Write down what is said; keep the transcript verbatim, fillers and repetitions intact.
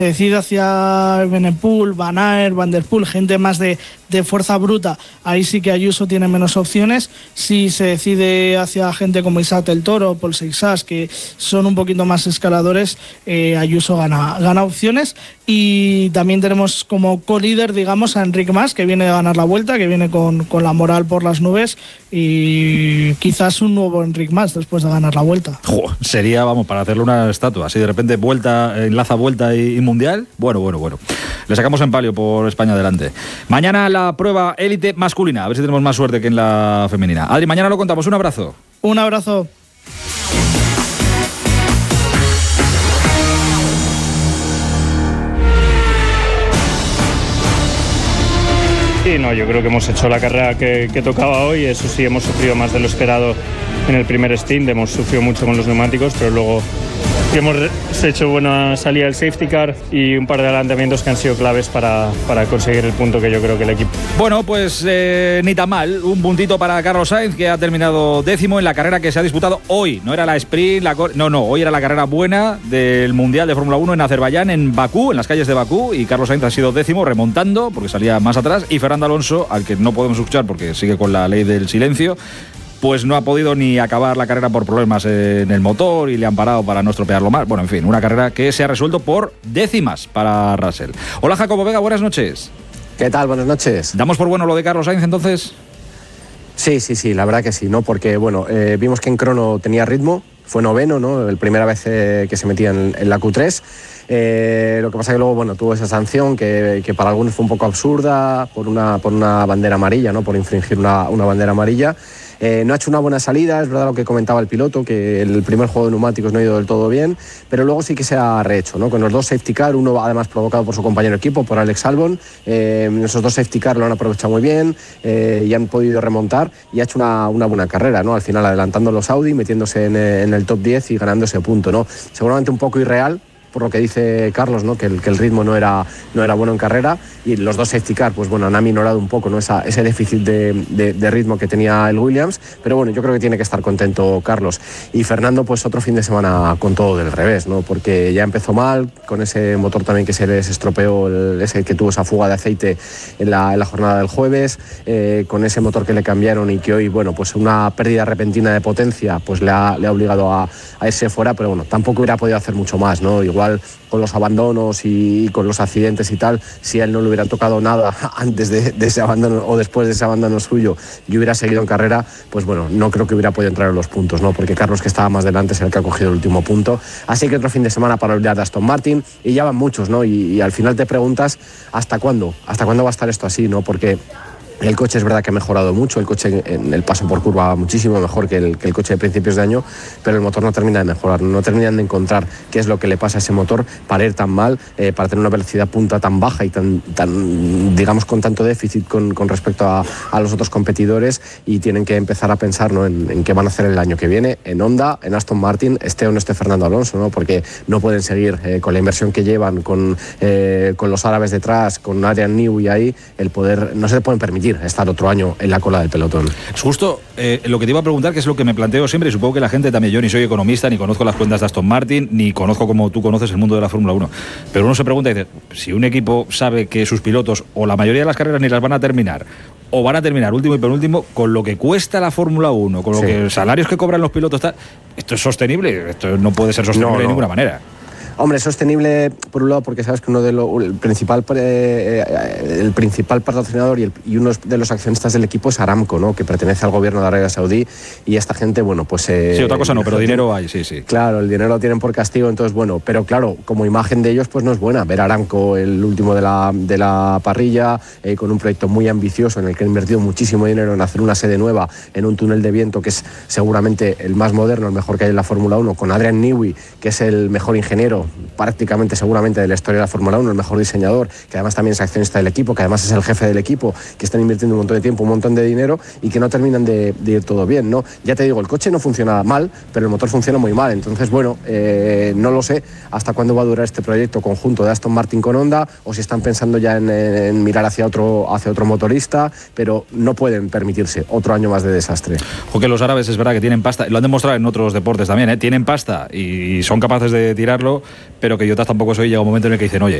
decide hacia Evenepoel, Van Aert, Van der Poel, gente más de, de fuerza bruta, ahí sí que Ayuso tiene menos opciones. Si se decide hacia gente como Isaac el Toro, Paul Seixas, que son un poquito más escaladores, eh, Ayuso gana, gana opciones. Y también tenemos como co-líder, digamos, a Enric Mas, que viene de ganar la Vuelta, que viene con, con la moral por las nubes, y quizás un nuevo Enric Mas después de ganar la Vuelta. Jo, sería, vamos, para hacerle una estatua, así de repente vuelta, enlaza Vuelta y, y Mundial. Bueno, bueno, bueno. Le sacamos en palio por España adelante. Mañana la prueba élite masculina, a ver si tenemos más suerte que en la femenina. Adri, mañana lo contamos. Un abrazo. Un abrazo. Sí, no, yo creo que hemos hecho la carrera que, que tocaba hoy. Eso sí, hemos sufrido más de lo esperado en el primer stint, hemos sufrido mucho con los neumáticos, pero luego hemos hecho buena salida del safety car y un par de adelantamientos que han sido claves para, para conseguir el punto que yo creo que el equipo. Bueno, pues eh, ni tan mal, un puntito para Carlos Sainz, que ha terminado décimo en la carrera que se ha disputado hoy. No era la sprint, la no, no, hoy era la carrera buena del Mundial de Fórmula uno en Azerbaiyán, en Bakú, en las calles de Bakú, y Carlos Sainz ha sido décimo, remontando, porque salía más atrás, y Fernando Alonso, al que no podemos escuchar porque sigue con la ley del silencio, pues no ha podido ni acabar la carrera por problemas en el motor y le han parado para no estropearlo más. Bueno, en fin, una carrera que se ha resuelto por décimas para Russell. Hola, Jacobo Vega, buenas noches. ¿Qué tal? Buenas noches. ¿Damos por bueno lo de Carlos Sainz entonces? Sí, sí, sí, la verdad que sí, ¿no? Porque, bueno, eh, vimos que en crono tenía ritmo, fue noveno, ¿no? La primera vez eh, que se metía en, en la Q tres. Eh, lo que pasa que luego, bueno, tuvo esa sanción que, que para algunos fue un poco absurda por una, por una bandera amarilla, ¿no? Por infringir una, una bandera amarilla. Eh, no ha hecho una buena salida, es verdad lo que comentaba el piloto, que el primer juego de neumáticos no ha ido del todo bien, pero luego sí que se ha rehecho, ¿no? Con los dos safety car, uno además provocado por su compañero de equipo, por Alex Albon. Eh, esos dos safety car lo han aprovechado muy bien eh, y han podido remontar y ha hecho una, una buena carrera, ¿no? Al final adelantando los Audi, metiéndose en, en el top diez y ganando ese punto, ¿no? Seguramente un poco irreal, por lo que dice Carlos, ¿no? que, el, que el ritmo no era, no era bueno en carrera, y los dos safety car pues bueno, han aminorado un poco, ¿no? Esa, ese déficit de, de, de ritmo que tenía el Williams, pero bueno, yo creo que tiene que estar contento Carlos. Y Fernando, pues otro fin de semana con todo del revés, ¿no? Porque ya empezó mal, con ese motor también que se les estropeó, el, ese que tuvo esa fuga de aceite en la, en la jornada del jueves, eh, con ese motor que le cambiaron y que hoy, bueno, pues una pérdida repentina de potencia pues le ha, le ha obligado a, a irse fuera, pero bueno, tampoco hubiera podido hacer mucho más, ¿no? Igual con los abandonos y con los accidentes y tal, si a él no le hubiera tocado nada antes de, de ese abandono o después de ese abandono suyo y hubiera seguido en carrera, pues bueno, no creo que hubiera podido entrar en los puntos, ¿no? Porque Carlos, que estaba más delante, es el que ha cogido el último punto. Así que otro fin de semana para olvidar de Aston Martin, y ya van muchos, ¿no? Y, y al final te preguntas, ¿hasta cuándo? ¿Hasta cuándo va a estar esto así, no? Porque el coche es verdad que ha mejorado mucho, el coche en el paso por curva muchísimo mejor que el, que el coche de principios de año, pero el motor no termina de mejorar, no terminan de encontrar qué es lo que le pasa a ese motor para ir tan mal, eh, para tener una velocidad punta tan baja y tan, tan digamos, con tanto déficit con, con respecto a, a los otros competidores, y tienen que empezar a pensar, ¿no? en, en qué van a hacer el año que viene, en Honda, en Aston Martin, esté o no esté Fernando Alonso, ¿no? Porque no pueden seguir eh, con la inversión que llevan, con, eh, con los árabes detrás, con Adrian Newey ahí, el poder, no se le pueden permitir estar otro año en la cola del pelotón. Es justo eh, lo que te iba a preguntar, que es lo que me planteo siempre, y supongo que la gente también. Yo ni soy economista, ni conozco las cuentas de Aston Martin, ni conozco como tú conoces el mundo de la Fórmula uno, pero uno se pregunta y dice, si un equipo sabe que sus pilotos o la mayoría de las carreras ni las van a terminar, o van a terminar último y penúltimo, con lo que cuesta la Fórmula uno, con lo sí. que salarios que cobran los pilotos, tal, ¿esto es sostenible? Esto no puede ser sostenible no, no. de ninguna manera. Hombre, sostenible por un lado porque sabes que uno de los el principal eh, el principal patrocinador y, el, y uno de los accionistas del equipo es Aramco, ¿no? Que pertenece al gobierno de Arabia Saudí, y esta gente, bueno, pues eh, sí, otra cosa no, pero dinero hay, sí, sí. Claro, el dinero lo tienen por castigo, entonces bueno, pero claro, como imagen de ellos pues no es buena ver a Aramco, el último de la de la parrilla, eh, con un proyecto muy ambicioso en el que han invertido muchísimo dinero en hacer una sede nueva en un túnel de viento que es seguramente el más moderno, el mejor que hay en la Fórmula uno, con Adrian Newey, que es el mejor ingeniero prácticamente seguramente de la historia de la Fórmula uno, el mejor diseñador, que además también es accionista del equipo, que además es el jefe del equipo, que están invirtiendo un montón de tiempo, un montón de dinero y que no terminan de, de ir todo bien, ¿no? Ya te digo, el coche no funciona mal, pero el motor funciona muy mal, entonces bueno, eh, no lo sé hasta cuándo va a durar este proyecto conjunto de Aston Martin con Honda, o si están pensando ya en, en mirar hacia otro, hacia otro motorista, pero no pueden permitirse otro año más de desastre. Porque los árabes es verdad que tienen pasta, lo han demostrado en otros deportes también, ¿eh? Tienen pasta y son capaces de tirarlo pero que idiotas tampoco soy. Llega un momento en el que dicen, oye,